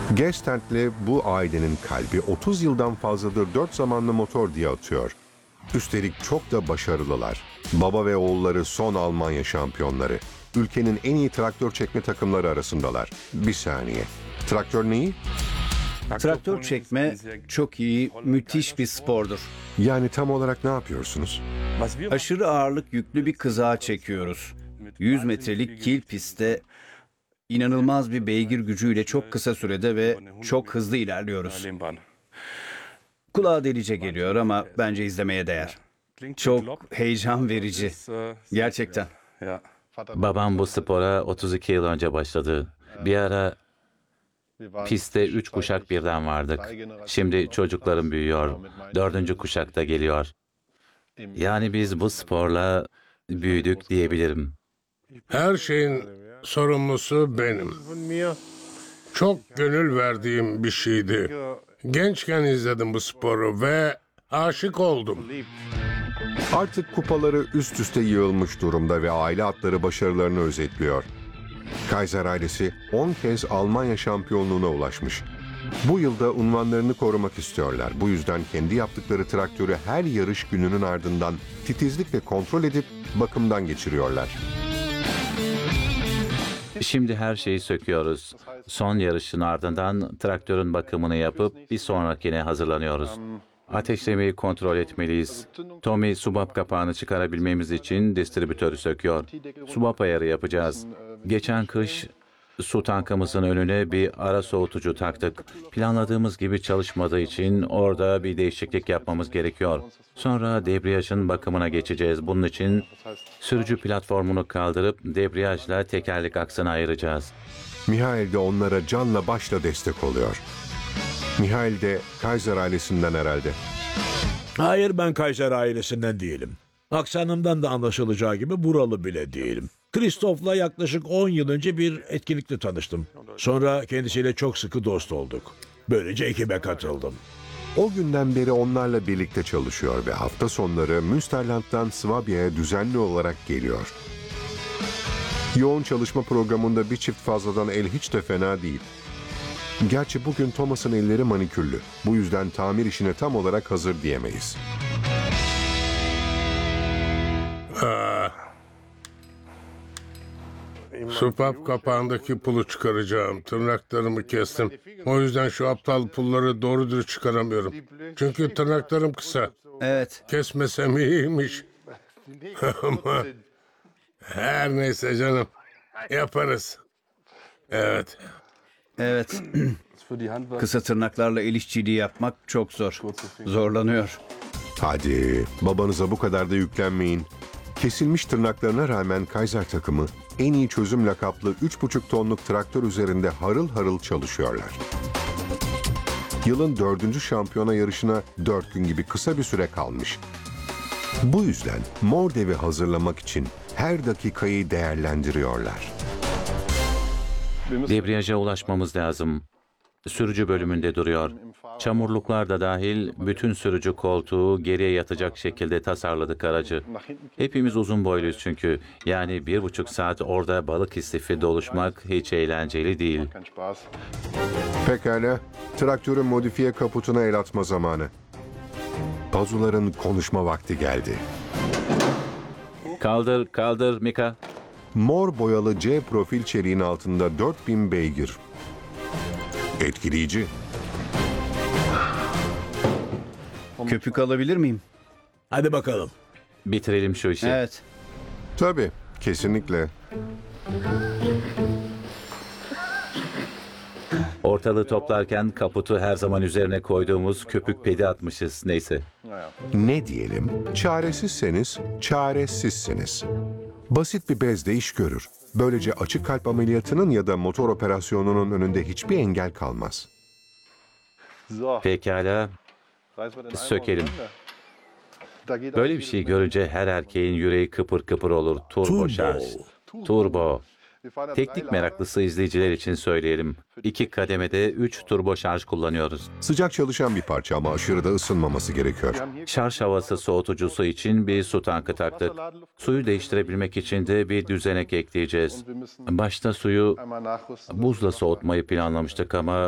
Gestant'le bu ailenin kalbi 30 yıldan fazladır 4 zamanlı motor diye atıyor. Üstelik çok da başarılılar. Baba ve oğulları son Almanya şampiyonları. Ülkenin en iyi traktör çekme takımları arasındalar. Bir saniye. Traktör neyi? Traktör çekme çok iyi, müthiş bir spordur. Yani tam olarak ne yapıyorsunuz? Aşırı ağırlık yüklü bir kızağı çekiyoruz. 100 metrelik kil pistte inanılmaz bir beygir gücüyle çok kısa sürede ve çok hızlı ilerliyoruz. Kulağa delice geliyor ama bence izlemeye değer. Çok heyecan verici. Gerçekten. Babam bu spora 32 yıl önce başladı. Bir ara pistte 3 kuşak birden vardık. Şimdi çocuklarım büyüyor. 4. kuşak da geliyor. Yani biz bu sporla büyüdük diyebilirim. Her şeyin sorumlusu benim. Çok gönül verdiğim bir şeydi. Gençken izledim bu sporu ve aşık oldum. Artık kupaları üst üste yığılmış durumda ve aile atları başarılarını özetliyor. Kaiser ailesi 10 kez Almanya şampiyonluğuna ulaşmış. Bu yılda unvanlarını korumak istiyorlar. Bu yüzden kendi yaptıkları traktörü her yarış gününün ardından titizlikle kontrol edip bakımdan geçiriyorlar. Şimdi her şeyi söküyoruz. Son yarışın ardından traktörün bakımını yapıp bir sonrakine hazırlanıyoruz. Ateşlemeyi kontrol etmeliyiz. Tommy subap kapağını çıkarabilmemiz için distribütörü söküyor. Subap ayarı yapacağız. Geçen kış su tankımızın önüne bir ara soğutucu taktık. Planladığımız gibi çalışmadığı için orada bir değişiklik yapmamız gerekiyor. Sonra debriyajın bakımına geçeceğiz. Bunun için sürücü platformunu kaldırıp debriyajla tekerlek aksını ayıracağız. Mihail de onlara canla başla destek oluyor. Mihail de Kaiser ailesinden herhalde. Hayır, ben Kaiser ailesinden değilim. Aksanımdan da anlaşılacağı gibi buralı bile değilim. Christoph'la yaklaşık 10 yıl önce bir etkinlikte tanıştım. Sonra kendisiyle çok sıkı dost olduk. Böylece ekibe katıldım. O günden beri onlarla birlikte çalışıyor ve hafta sonları Münsterland'dan Swabia'ya düzenli olarak geliyor. Yoğun çalışma programında bir çift fazladan el hiç de fena değil. Gerçi bugün Thomas'ın elleri manikürlü. Bu yüzden tamir işine tam olarak hazır diyemeyiz. Supap kapağındaki pulu çıkaracağım. Tırnaklarımı kestim. O yüzden şu aptal pulları doğru dürüst çıkaramıyorum. Çünkü tırnaklarım kısa. Evet. Kesmesem iyiymiş. Ama her neyse canım. Yaparız. Evet. Evet. Kısa tırnaklarla el işçiliği yapmak çok zor. Zorlanıyor. Hadi babanıza bu kadar da yüklenmeyin. Kesilmiş tırnaklarına rağmen Kaiser takımı en iyi çözüm lakaplı 3,5 tonluk traktör üzerinde harıl harıl çalışıyorlar. Yılın 4. şampiyona yarışına 4 gün gibi kısa bir süre kalmış. Bu yüzden Mordev'i hazırlamak için her dakikayı değerlendiriyorlar. Debriyaja ulaşmamız lazım. Sürücü bölümünde duruyor. Çamurluklar da dahil bütün sürücü koltuğu geriye yatacak şekilde tasarladık aracı. Hepimiz uzun boyluyuz çünkü. Yani 1,5 saat orada balık istifi doluşmak hiç eğlenceli değil. Pekala, traktörün modifiye kaputuna el atma zamanı. Pazuların konuşma vakti geldi. Kaldır, kaldır Mika. Mor boyalı C profil çeliğin altında 4000 beygir. Etkileyici. Köpük alabilir miyim? Hadi bakalım. Bitirelim şu işi. Evet. Tabii, kesinlikle. Ortalığı toplarken kaputu her zaman üzerine koyduğumuz köpük pedi atmışız. Neyse. Ne diyelim? Çaresizseniz, çaresizsiniz. Basit bir bezle iş görür. Böylece açık kalp ameliyatının ya da motor operasyonunun önünde hiçbir engel kalmaz. Pekala. Sökelim. Böyle bir şey görünce her erkeğin yüreği kıpır kıpır olur. Turbo şarj. Turbo. Teknik meraklısı izleyiciler için söyleyelim. 2 kademede 3 turbo şarj kullanıyoruz. Sıcak çalışan bir parça ama aşırı da ısınmaması gerekiyor. Şarj havası soğutucusu için bir su tankı taktık. Suyu değiştirebilmek için de bir düzenek ekleyeceğiz. Başta suyu buzla soğutmayı planlamıştık ama